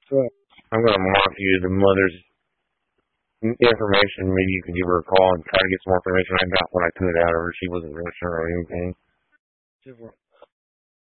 So, I'm going to mark you the mother's information. Maybe you could give her a call and try to get some more information. I got what I could out of her. She wasn't really sure or anything.